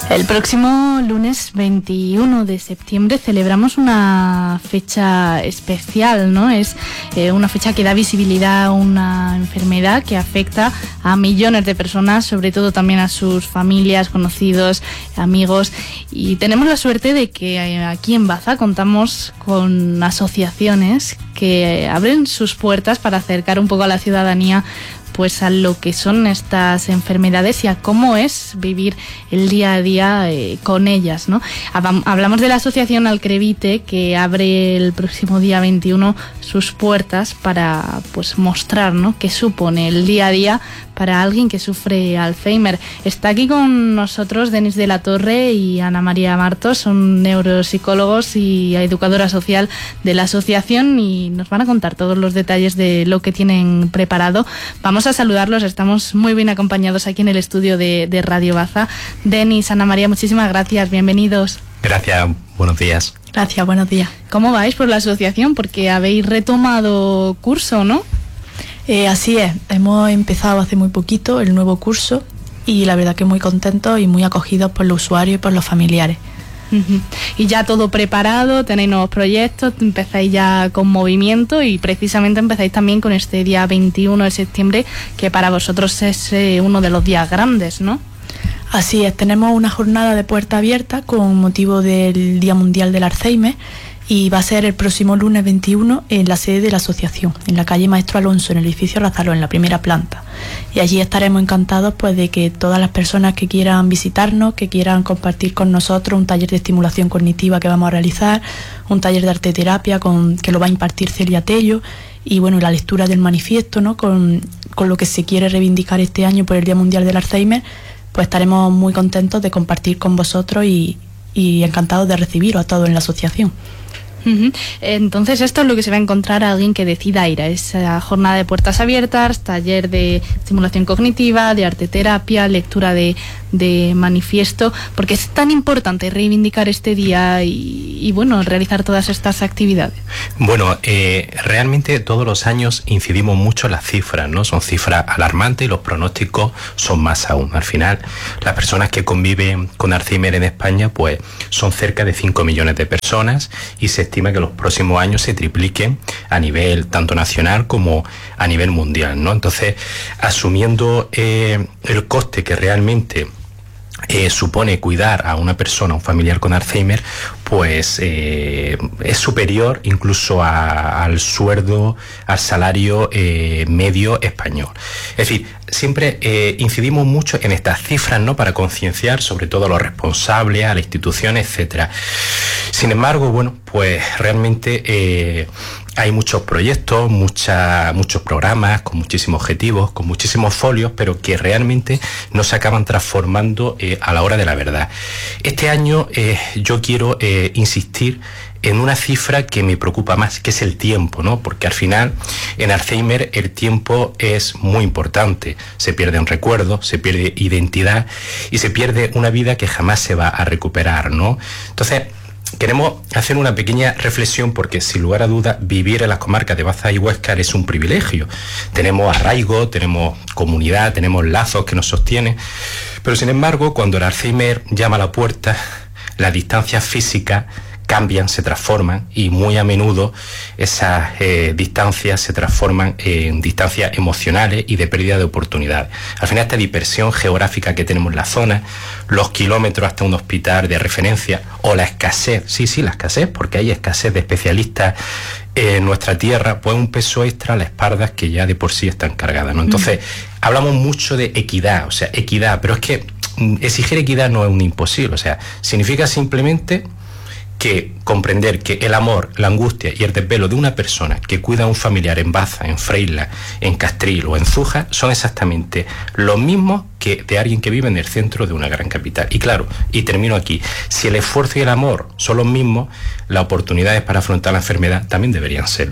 El próximo lunes 21 de septiembre celebramos una fecha especial, ¿no? Es una fecha que da visibilidad a una enfermedad que afecta a millones de personas, sobre todo también a sus familias, conocidos, amigos. Y tenemos la suerte de que aquí en Baza contamos con asociaciones que abren sus puertas para acercar un poco a la ciudadanía pues a lo que son estas enfermedades y a cómo es vivir el día a día con ellas, ¿no? Hablamos de la asociación Alcrevite, que abre el próximo día 21 sus puertas para pues mostrar, ¿no?, qué supone el día a día para alguien que sufre Alzheimer. Está aquí con nosotros Denis de la Torre y Ana María Martos, son neuropsicólogos y educadora social de la asociación y nos van a contar todos los detalles de lo que tienen preparado. Vamos a saludarlos, estamos muy bien acompañados aquí en el estudio de Radio Baza. Denis, Ana María, muchísimas gracias, bienvenidos. Gracias, buenos días. Gracias, buenos días. ¿Cómo vais por la asociación? Porque habéis retomado curso, ¿no? Así es, hemos empezado hace muy poquito el nuevo curso y la verdad que muy contentos y muy acogidos por los usuarios y por los familiares. Uh-huh. Y ya todo preparado, tenéis nuevos proyectos, empezáis ya con movimiento y precisamente empezáis también con este día 21 de septiembre, que para vosotros es uno de los días grandes, ¿no? Así es, tenemos una jornada de puerta abierta con motivo del Día Mundial del Alzheimer y va a ser el próximo lunes 21 en la sede de la asociación, en la calle Maestro Alonso, en el edificio Razaló, en la primera planta. Y allí estaremos encantados pues de que todas las personas que quieran visitarnos, que quieran compartir con nosotros un taller de estimulación cognitiva que vamos a realizar, un taller de arteterapia que lo va a impartir Celia Tello, y bueno, la lectura del manifiesto, ¿no?, con lo que se quiere reivindicar este año por el Día Mundial del Alzheimer, pues estaremos muy contentos de compartir con vosotros y encantados de recibiros a todos en la asociación. Uh-huh. Entonces esto es lo que se va a encontrar a alguien que decida ir a esa jornada de puertas abiertas, taller de estimulación cognitiva, de arteterapia, lectura de manifiesto, porque es tan importante reivindicar este día y bueno, realizar todas estas actividades. Bueno, realmente todos los años incidimos mucho en las cifras, ¿no? Son cifras alarmantes y los pronósticos son más aún. Al final, las personas que conviven con Alzheimer en España pues son cerca de 5 millones de personas y se estima que los próximos años se tripliquen a nivel tanto nacional como a nivel mundial, ¿no? Entonces, asumiendo el coste que realmente supone cuidar a una persona, un familiar con Alzheimer, pues es superior incluso al sueldo, al salario medio español. Es decir, siempre incidimos mucho en estas cifras, ¿no?, para concienciar sobre todo a los responsables, a las instituciones, etcétera. Sin embargo, bueno, pues realmente hay muchos proyectos, muchos programas con muchísimos objetivos, con muchísimos folios, pero que realmente no se acaban transformando a la hora de la verdad. Este año yo quiero insistir en una cifra que me preocupa más, que es el tiempo, ¿no? Porque al final en Alzheimer el tiempo es muy importante. Se pierde un recuerdo, se pierde identidad y se pierde una vida que jamás se va a recuperar, ¿no? Entonces, queremos hacer una pequeña reflexión porque, sin lugar a dudas, vivir en las comarcas de Baza y Huéscar es un privilegio. Tenemos arraigo, tenemos comunidad, tenemos lazos que nos sostienen, pero sin embargo, cuando el Alzheimer llama a la puerta, las distancias físicas cambian, se transforman y muy a menudo esas distancias se transforman en distancias emocionales y de pérdida de oportunidades. Al final, esta dispersión geográfica que tenemos en la zona, los kilómetros hasta un hospital de referencia o la escasez, la escasez, porque hay escasez de especialistas en nuestra tierra, pues un peso extra a las espaldas que ya de por sí están cargadas, ¿no? Entonces, hablamos mucho de equidad, o sea, equidad, pero es que exigir equidad no es un imposible, o sea, significa simplemente que comprender que el amor, la angustia y el desvelo de una persona que cuida a un familiar en Baza, en Freila, en Castril o en Zújar son exactamente los mismos que de alguien que vive en el centro de una gran capital. Y claro, y termino aquí, si el esfuerzo y el amor son los mismos, las oportunidades para afrontar la enfermedad también deberían serlo.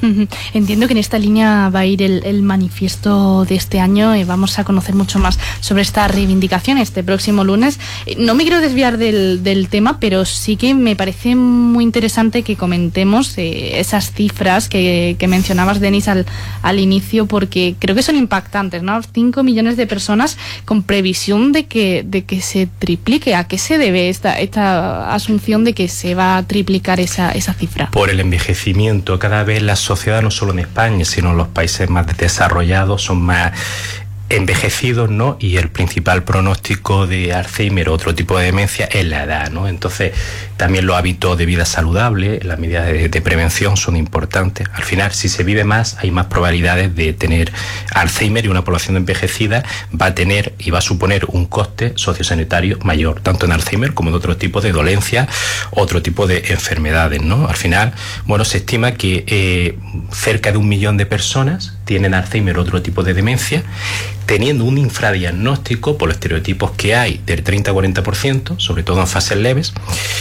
Entiendo que en esta línea va a ir el manifiesto de este año y vamos a conocer mucho más sobre esta reivindicación este próximo lunes. No me quiero desviar del tema, pero sí que me parece muy interesante que comentemos esas cifras que mencionabas, Denis, al inicio, porque creo que son impactantes, ¿no? 5 millones de personas con previsión de que se triplique. ¿A qué se debe esta asunción de que se va a triplicar esa cifra? Por el envejecimiento. Cada vez la sociedad, no solo en España, sino en los países más desarrollados, son más envejecidos, ¿no? Y el principal pronóstico de Alzheimer o otro tipo de demencia es la edad, ¿no? Entonces, también los hábitos de vida saludable, las medidas de prevención son importantes. Al final, si se vive más, hay más probabilidades de tener Alzheimer, y una población envejecida va a tener y va a suponer un coste sociosanitario mayor, tanto en Alzheimer como en otro tipo de dolencias, otro tipo de enfermedades, ¿no? Al final, bueno, se estima que cerca de 1 millón de personas tienen Alzheimer o otro tipo de demencia, teniendo un infradiagnóstico, por los estereotipos que hay, del 30-40%, sobre todo en fases leves.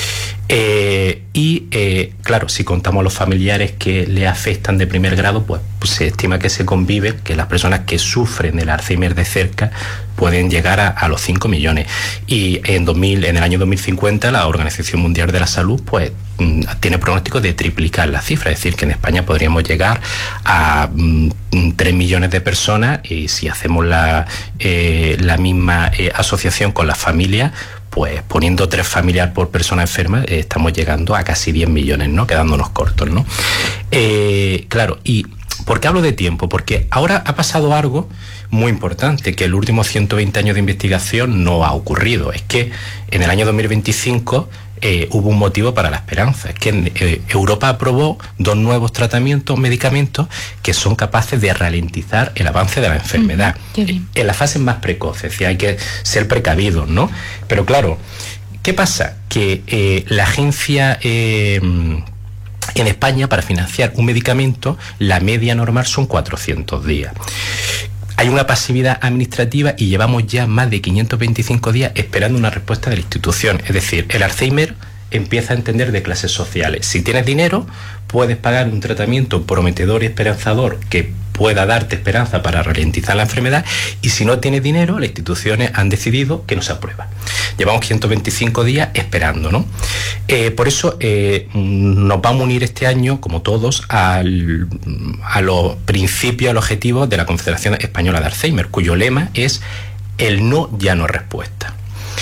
Claro, si contamos los familiares que le afectan de primer grado, pues se estima que se convive, que las personas que sufren el Alzheimer de cerca pueden llegar a los 5 millones. Y en el año 2050 la Organización Mundial de la Salud pues tiene pronóstico de triplicar la cifra, es decir, que en España podríamos llegar a 3 millones de personas, y si hacemos la misma asociación con las familias, pues poniendo 3 familiares por persona enferma, estamos llegando a casi 10 millones, ¿no? Quedándonos cortos, ¿no? Claro, y ¿por qué hablo de tiempo? Porque ahora ha pasado algo muy importante, que en los últimos 120 años de investigación no ha ocurrido. Es que en el año 2025 hubo un motivo para la esperanza. Es que Europa aprobó 2 nuevos medicamentos que son capaces de ralentizar el avance de la enfermedad. En las fases más precoces, es decir, hay que ser precavidos, ¿no? Pero claro, ¿qué pasa? Que la agencia en España, para financiar un medicamento, la media normal son 400 días. Hay una pasividad administrativa y llevamos ya más de 525 días esperando una respuesta de la institución. Es decir, el Alzheimer empieza a entender de clases sociales. Si tienes dinero, puedes pagar un tratamiento prometedor y esperanzador que pueda darte esperanza para ralentizar la enfermedad, y si no tienes dinero, las instituciones han decidido que no se aprueba. Llevamos 125 días esperando, ¿no? Por eso nos vamos a unir este año, como todos, a los principios, a los objetivos de la Confederación Española de Alzheimer, cuyo lema es el no ya no respuesta.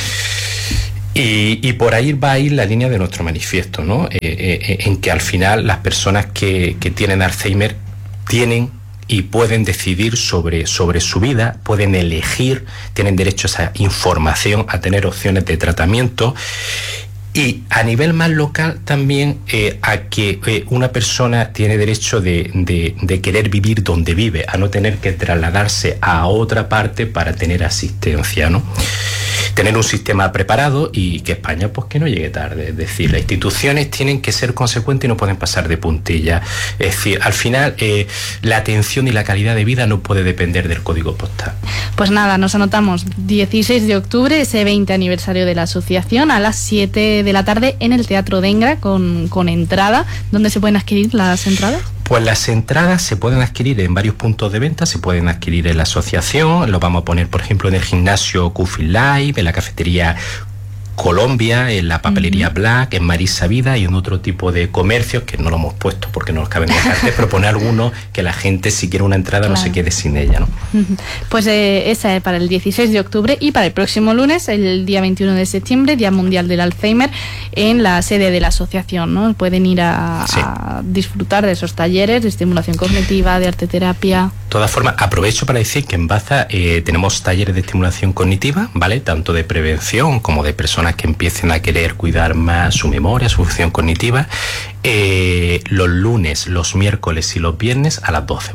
Y por ahí va a ir la línea de nuestro manifiesto, ¿no? En que al final las personas que tienen Alzheimer tienen y pueden decidir sobre su vida, pueden elegir, tienen derecho a esa información, a tener opciones de tratamiento. Y a nivel más local también a que una persona tiene derecho de querer vivir donde vive, a no tener que trasladarse a otra parte para tener asistencia, ¿no? Tener un sistema preparado y que España pues que no llegue tarde. Es decir, las instituciones tienen que ser consecuentes y no pueden pasar de puntilla. Es decir, al final la atención y la calidad de vida no puede depender del código postal. Pues nada, nos anotamos 16 de octubre, ese 20 aniversario de la asociación, a las 7 de la tarde en el Teatro Dengra con entrada. ¿Dónde se pueden adquirir las entradas? Pues las entradas se pueden adquirir en varios puntos de venta, se pueden adquirir en la asociación, lo vamos a poner, por ejemplo, en el gimnasio Cufil Live, en la cafetería Colombia, en la papelería Black, en Marisa Vida y en otro tipo de comercios que no lo hemos puesto porque no nos caben en la carta, pero poner algunos que la gente, si quiere una entrada, no se quede sin ella, ¿no? Pues esa es para el 16 de octubre y para el próximo lunes, el día 21 de septiembre, Día Mundial del Alzheimer, en la sede de la asociación, ¿no? Pueden ir a disfrutar de esos talleres de estimulación cognitiva, de arteterapia. De todas formas, aprovecho para decir que en Baza tenemos talleres de estimulación cognitiva, ¿vale? Tanto de prevención como de personas que empiecen a querer cuidar más su memoria, su función cognitiva, los lunes, los miércoles y los viernes a las 12, ¿vale?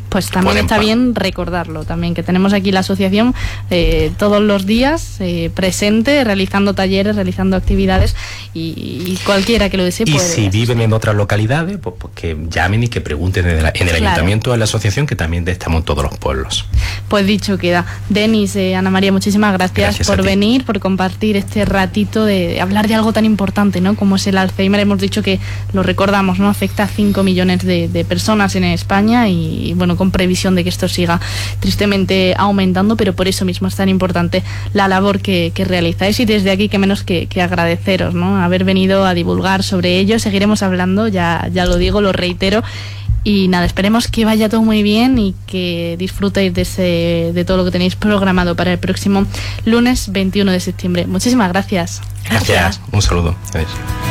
Pues también está bien recordarlo, también que tenemos aquí la asociación todos los días presente, realizando talleres, realizando actividades, y cualquiera que lo desee puede. Y si viven en otras localidades, pues que llamen y que pregunten en el ayuntamiento de la asociación, que también estamos en todos los pueblos. Pues dicho queda. Denis, Ana María, muchísimas gracias por venir, por compartir este ratito de hablar de algo tan importante, ¿no?, como es el Alzheimer. Hemos dicho que lo recordamos, ¿no?, afecta a 5 millones de personas en España, y bueno, con previsión de que esto siga tristemente aumentando, pero por eso mismo es tan importante la labor que realizáis, y desde aquí que menos que agradeceros, ¿no?, haber venido a divulgar sobre ello. Seguiremos hablando, ya lo digo, lo reitero, y nada, esperemos que vaya todo muy bien y que disfrutéis de todo lo que tenéis programado para el próximo lunes 21 de septiembre. Muchísimas gracias. Gracias. Un saludo. Adiós.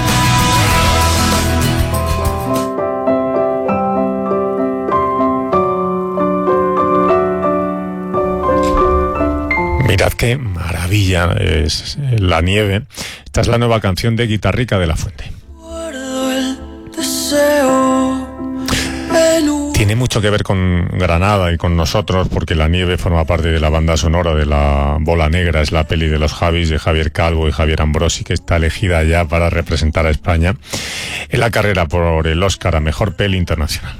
Mirad qué maravilla es La Nieve. Esta es la nueva canción de Guitarrica de la Fuente. Tiene mucho que ver con Granada y con nosotros, porque La Nieve forma parte de la banda sonora de La Bola Negra. Es la peli de los Javis, de Javier Calvo y Javier Ambrosi, que está elegida ya para representar a España en la carrera por el Oscar a Mejor Peli Internacional.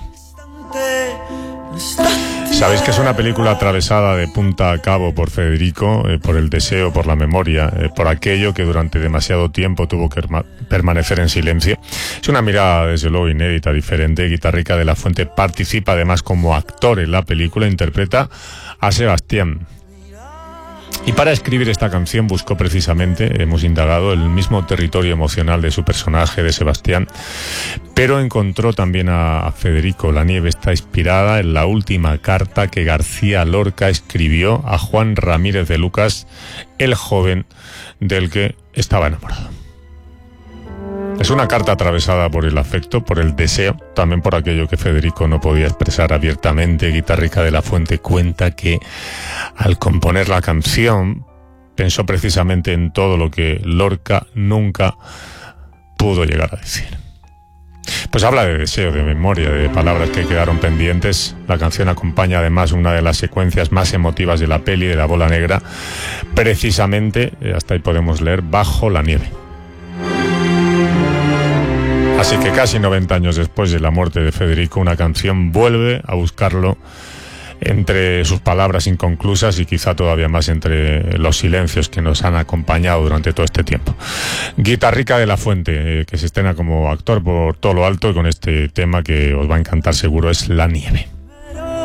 Sabéis que es una película atravesada de punta a cabo por Federico, por el deseo, por la memoria, por aquello que durante demasiado tiempo tuvo que permanecer en silencio. Es una mirada, desde luego, inédita, diferente. Guitarrica de la Fuente participa además como actor en la película, interpreta a Sebastián. Y para escribir esta canción buscó precisamente, hemos indagado, el mismo territorio emocional de su personaje, de Sebastián, pero encontró también a Federico. La Nieve está inspirada en la última carta que García Lorca escribió a Juan Ramírez de Lucas, el joven del que estaba enamorado. Es una carta atravesada por el afecto, por el deseo, también por aquello que Federico no podía expresar abiertamente. Guitarrica de la Fuente cuenta que al componer la canción pensó precisamente en todo lo que Lorca nunca pudo llegar a decir. Pues habla de deseo, de memoria, de palabras que quedaron pendientes. La canción acompaña además una de las secuencias más emotivas de la peli de La Bola Negra, precisamente, hasta ahí podemos leer, Bajo la nieve. Así que casi 90 años después de la muerte de Federico, una canción vuelve a buscarlo entre sus palabras inconclusas y quizá todavía más entre los silencios que nos han acompañado durante todo este tiempo. Guitarrica de la Fuente, que se estrena como actor por todo lo alto, y con este tema que os va a encantar seguro, es La Nieve.